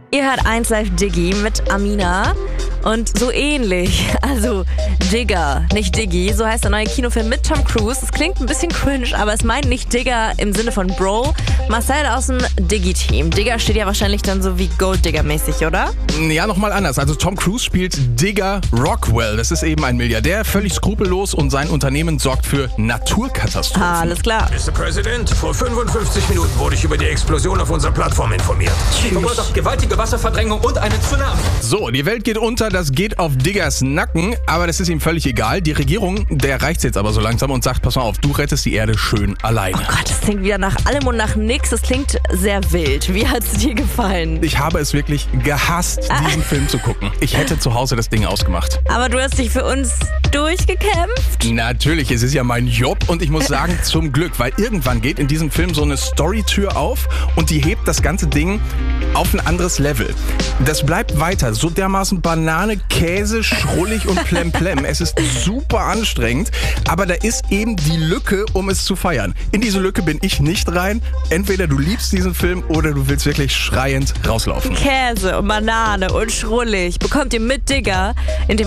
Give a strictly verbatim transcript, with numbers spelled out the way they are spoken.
Ihr hört eins Live Diggi mit Amina und so ähnlich, also Digger, nicht Diggi, so heißt der neue Kinofilm mit Tom Cruise. Es klingt ein bisschen cringe, aber es meint nicht Digger im Sinne von Bro. Marcel aus dem Diggi-Team. Digger steht ja wahrscheinlich dann so wie Gold Digger-mäßig, oder? Ja, nochmal anders. Also Tom Cruise spielt Digger Rockwell. Das ist eben ein Milliardär, völlig skrupellos und sein Unternehmen sorgt für Naturkatastrophen. Ah, alles klar. Mister President, vor fünfundfünfzig Minuten wurde ich über die Explosion auf unserer Plattform informiert. Sie verursacht gewaltige Wasserverdrängung und einen Tsunami. So, die Welt geht unter, das geht auf Diggers Nacken, aber das ist ihm völlig egal. Die Regierung, der reicht's jetzt aber so langsam und sagt, pass mal auf, du rettest die Erde schön alleine. Oh Gott, das klingt wieder nach allem und nach nix. Das klingt sehr wild. Wie hat's dir gefallen? Ich habe es wirklich gehasst, diesen Film zu gucken. Ich hätte zu Hause das Ding ausgemacht. Aber du hast dich für uns durchgekämpft? Natürlich, es ist ja mein Job und ich muss sagen, zum Glück, weil irgendwann geht in diesem Film so eine Storytür auf und die hebt das ganze Ding auf ein anderes Level. Das bleibt weiter so dermaßen Banane, Käse, schrullig und plemplem. Es ist super anstrengend, aber da ist eben die Lücke, um es zu feiern. In diese Lücke bin ich nicht rein. Entweder du liebst diesen Film oder du willst wirklich schreiend rauslaufen. Käse und Banane und schrullig bekommt ihr mit Digger in dem